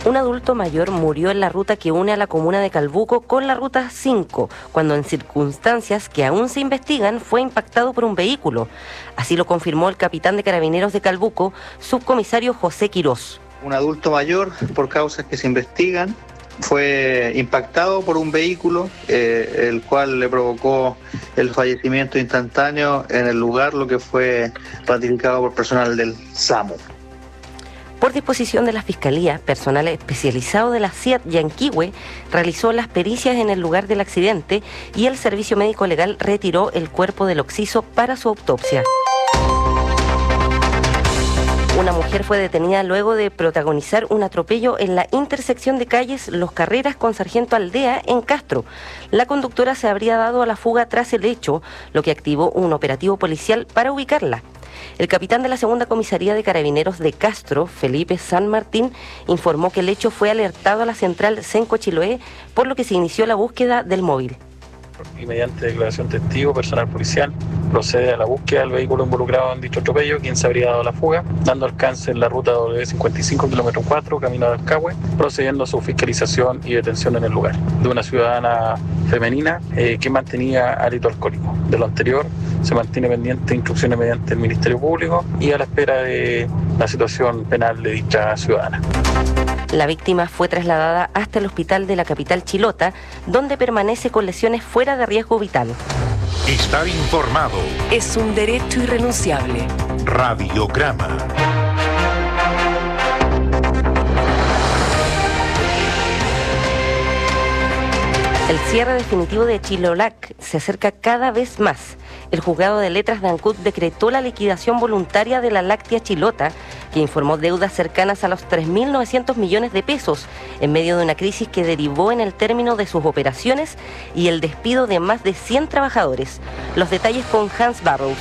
Un adulto mayor murió en la ruta que une a la comuna de Calbuco con la ruta 5, cuando en circunstancias que aún se investigan fue impactado por un vehículo. Así lo confirmó el capitán de Carabineros de Calbuco, subcomisario José Quirós. Un adulto mayor, por causas que se investigan, fue impactado por un vehículo, el cual le provocó el fallecimiento instantáneo en el lugar, lo que fue ratificado por personal del SAMU. Por disposición de la Fiscalía, personal especializado de la CIAT Yanquihue realizó las pericias en el lugar del accidente y el Servicio Médico Legal retiró el cuerpo del occiso para su autopsia. Una mujer fue detenida luego de protagonizar un atropello en la intersección de calles Los Carreras con Sargento Aldea en Castro. La conductora se habría dado a la fuga tras el hecho, lo que activó un operativo policial para ubicarla. El capitán de la segunda comisaría de Carabineros de Castro, Felipe San Martín, informó que el hecho fue alertado a la central Senco Chiloé, por lo que se inició la búsqueda del móvil. Y mediante declaración testigo, personal policial procede a la búsqueda del vehículo involucrado en dicho atropello, quien se habría dado la fuga, dando alcance en la ruta W55 km 4, camino a Alcagüe, procediendo a su fiscalización y detención en el lugar de una ciudadana femenina que mantenía hálito alcohólico. De lo anterior, se mantiene pendiente instrucciones mediante el Ministerio Público y a la espera de la situación penal de dicha ciudadana. La víctima fue trasladada hasta el hospital de la capital chilota, donde permanece con lesiones fuera de riesgo vital. Estar informado es un derecho irrenunciable. Radiograma. El cierre definitivo de Chilolac se acerca cada vez más. El juzgado de letras de Ancud decretó la liquidación voluntaria de la láctea chilota, que informó deudas cercanas a los 3.900 millones de pesos, en medio de una crisis que derivó en el término de sus operaciones y el despido de más de 100 trabajadores. Los detalles con Hans Barrows.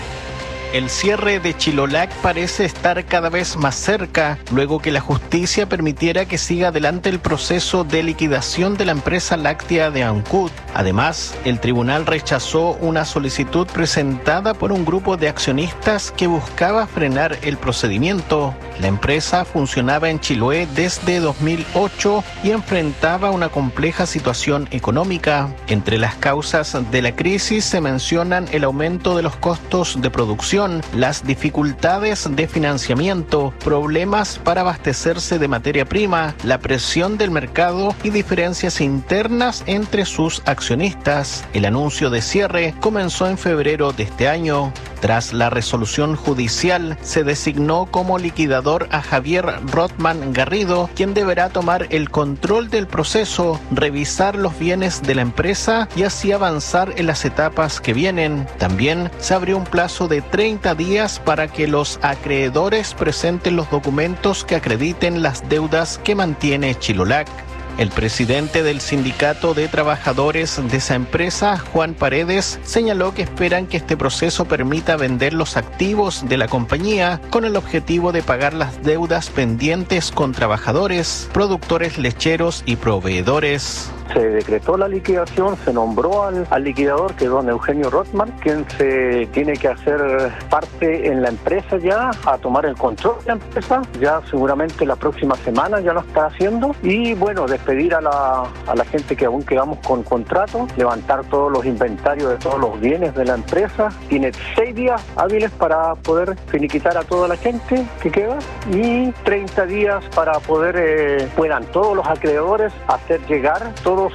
El cierre de Chilolac parece estar cada vez más cerca, luego que la justicia permitiera que siga adelante el proceso de liquidación de la empresa láctea de Ancud. Además, el tribunal rechazó una solicitud presentada por un grupo de accionistas que buscaba frenar el procedimiento. La empresa funcionaba en Chiloé desde 2008 y enfrentaba una compleja situación económica. Entre las causas de la crisis se mencionan el aumento de los costos de producción, las dificultades de financiamiento, problemas para abastecerse de materia prima, la presión del mercado y diferencias internas entre sus accionistas. El anuncio de cierre comenzó en febrero de este año. Tras la resolución judicial, se designó como liquidador a Javier Rothman Garrido, quien deberá tomar el control del proceso, revisar los bienes de la empresa y así avanzar en las etapas que vienen. También se abrió un plazo de 30 días para que los acreedores presenten los documentos que acrediten las deudas que mantiene Chilolac. El presidente del sindicato de trabajadores de esa empresa, Juan Paredes, señaló que esperan que este proceso permita vender los activos de la compañía con el objetivo de pagar las deudas pendientes con trabajadores, productores lecheros y proveedores. Se decretó la liquidación, se nombró al liquidador, que es don Eugenio Rothman, quien se tiene que hacer parte en la empresa ya, a tomar el control de la empresa, ya seguramente la próxima semana ya lo está haciendo, y bueno, despedir a la gente que aún quedamos con contrato, levantar todos los inventarios de todos los bienes de la empresa. Tiene 6 días hábiles para poder finiquitar a toda la gente que queda y 30 días para poder, puedan todos los acreedores hacer llegar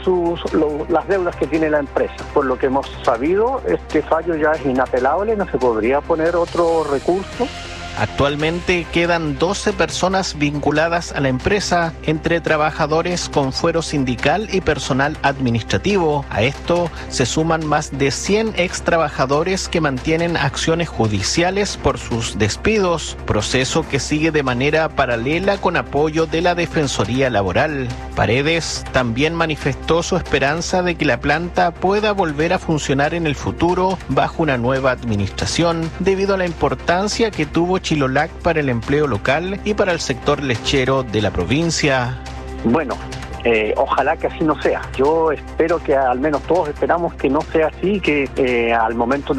las deudas que tiene la empresa. Por lo que hemos sabido, este fallo ya es inapelable, no se podría poner otro recurso. Actualmente quedan 12 personas vinculadas a la empresa, entre trabajadores con fuero sindical y personal administrativo. A esto se suman más de 100 ex trabajadores que mantienen acciones judiciales por sus despidos, proceso que sigue de manera paralela con apoyo de la Defensoría Laboral. Paredes también manifestó su esperanza de que la planta pueda volver a funcionar en el futuro bajo una nueva administración, debido a la importancia que tuvo Chilolac para el empleo local y para el sector lechero de la provincia. Bueno, ojalá que así no sea. Yo espero que al menos todos esperamos que no sea así, que al momento